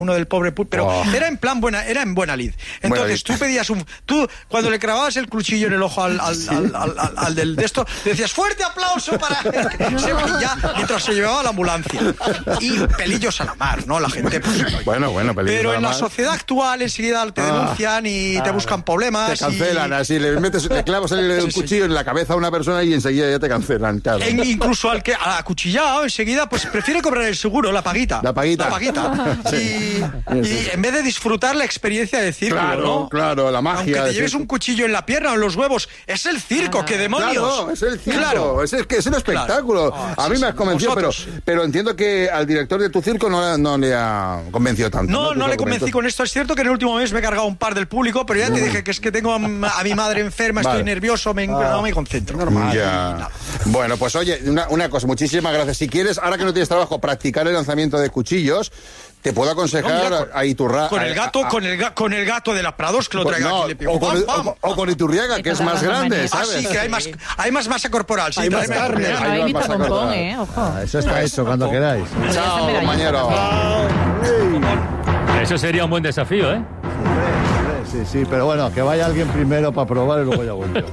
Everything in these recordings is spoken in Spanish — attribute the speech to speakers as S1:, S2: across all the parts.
S1: uno del pobre pero era en plan buena, era en buena lid. Entonces tú pedías tú cuando le clavabas el cuchillo en el ojo al del de esto, decías fuerte aplauso para se ya mientras se llevaba la ambulancia. Y pelillos a la mar, ¿no? La gente pues,
S2: bueno, pelillos
S1: pero
S2: a la
S1: en la
S2: mar.
S1: sociedad actual enseguida te denuncian y te buscan problemas.
S2: Te cancelan, así le clavas el cuchillo en la cabeza a una persona y enseguida ya te cancelan, claro.
S1: Incluso al acuchillado enseguida pues prefiere cobrar el seguro, la paguita. Sí. Y en vez de disfrutar la experiencia de circo, ¿no?
S2: Claro, la magia.
S1: Aunque te lleves un cuchillo en la pierna o en los huevos, es el circo, ¡qué demonios!
S2: Claro, es el circo, es un espectáculo. A mí me has convencido, pero entiendo que al director de tu circo no le ha convencido tanto.
S1: No le convencí con esto. Es cierto que en el último mes me he cargado un par del público, pero ya te dije que es que tengo a mi madre enferma, estoy nervioso, no me concentro.
S2: Normal. Ya. Bueno, pues oye, una cosa, muchísimas gracias. Si quieres, ahora que no tienes trabajo, practicar el lanzamiento de cuchillos, te puedo aconsejar a Iturralde.
S1: Con el gato de la Prados que lo traiga aquí. Le pico.
S2: O con Iturriaga, que es más grande, ¿sabes?
S1: Sí, que hay más masa corporal. Sí,
S2: hay más carne.
S3: Hay más carne. Ojo.
S4: Eso está hecho cuando queráis.
S2: Chao, compañero.
S5: Eso sería un buen desafío, ¿eh?
S4: Sí, pero bueno, que vaya alguien primero para probar y luego ya voy yo.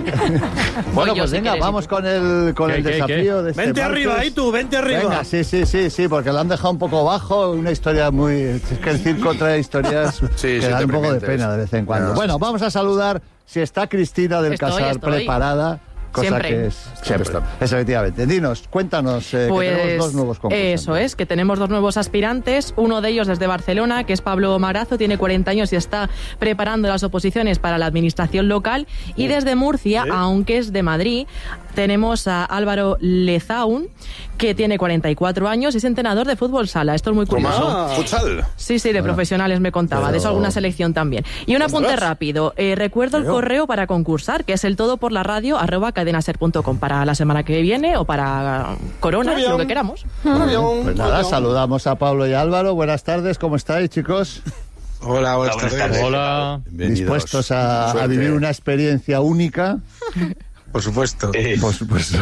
S4: Bueno, pues venga, vamos con el desafío de este
S6: Vente arriba, ahí tú, vente arriba.
S4: Venga, sí, porque lo han dejado un poco bajo, una historia muy... Es que el circo trae historias que dan un poco de pena de vez en cuando. Bueno, vamos a saludar si está Cristina del Casar preparada. Cosa
S3: siempre.
S4: Que es siempre. Efectivamente. Dinos, cuéntanos, que tenemos dos nuevos concursantes.
S3: Eso es, que tenemos dos nuevos aspirantes. Uno de ellos desde Barcelona, que es Pablo Marazo, tiene 40 años y está preparando las oposiciones para la administración local. Y desde Murcia, aunque es de Madrid, tenemos a Álvaro Lezaun, que tiene 44 años y es entrenador de fútbol sala. Esto es muy curioso.
S2: ¿Futsal?
S3: Sí, de profesionales me contaba. De eso alguna selección también. Y un apunte rápido. Recuerdo el correo para concursar, que es eltodoporlaradio@cadenaser.com para la semana que viene o para Corona, lo que queramos.
S4: Pues nada, saludamos a Pablo y Álvaro. Buenas tardes, ¿cómo estáis, chicos?
S6: Hola, buenas tardes.
S5: Hola.
S4: ¿Dispuestos a vivir una experiencia única?
S6: Por supuesto.
S4: Por supuesto.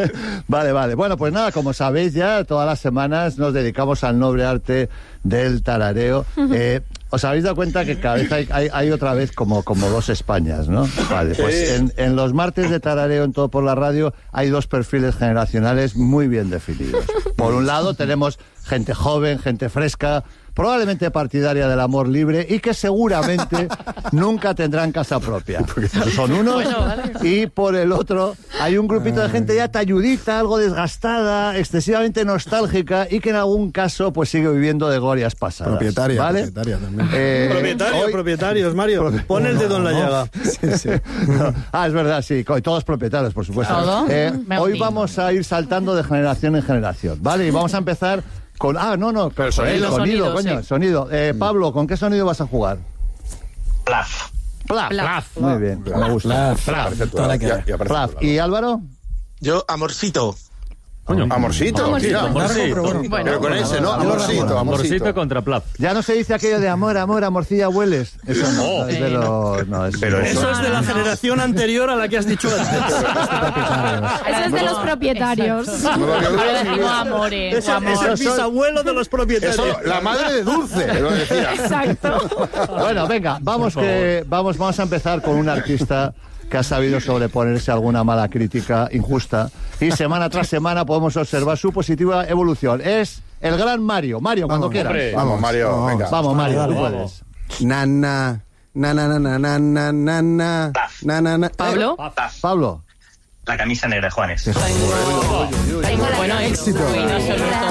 S4: Vale. Bueno, pues nada, como sabéis ya, todas las semanas nos dedicamos al noble arte del tarareo. ¿Os habéis dado cuenta que cada vez hay otra vez como dos Españas, no? Vale, pues en los martes de tarareo en Todo por la Radio hay dos perfiles generacionales muy bien definidos. Por un lado tenemos gente joven, gente fresca, probablemente partidaria del amor libre y que seguramente nunca tendrán casa propia. Son unos. Y por el otro hay un grupito de gente ya talludita, algo desgastada, excesivamente nostálgica y que en algún caso pues sigue viviendo de glorias pasadas.
S6: Propietaria también. Propietarios, Mario. Pon el dedo en la llaga.
S4: Sí. No. Es verdad, sí. Todos propietarios, por supuesto. Hoy vamos a ir saltando de generación en generación, ¿vale? Y vamos a empezar con...
S2: Pero
S4: sonido, coño,
S3: sí.
S4: sonido. Pablo, ¿con qué sonido vas a jugar?
S7: Plaf.
S4: Muy bien, me gusta. Plaf. ¿Y Álvaro?
S6: Yo, amorcito.
S2: Amorcito. Pero con ese, ¿no?
S5: Amorcito contra Plaf.
S4: Ya no se dice aquello de amor, morcilla, hueles. Eso no, es de los...
S6: Pero eso es de la generación anterior a la que has dicho antes.
S8: Eso es de los propietarios.
S3: Ahora decimos amores.
S6: Eso es el bisabuelo de los propietarios.
S2: Eso, la madre de Dulce, lo decía.
S8: Exacto.
S4: Bueno, venga, vamos a empezar con un artista que ha sabido sobreponerse a alguna mala crítica injusta y semana tras semana podemos observar su positiva evolución. Es el gran Mario. Mario, cuando quieras.
S2: Vamos, Mario, venga.
S4: Vamos, Mario, tú puedes.
S3: ¿Pablo?
S7: La camisa negra de Juanes.
S3: Bueno, éxito.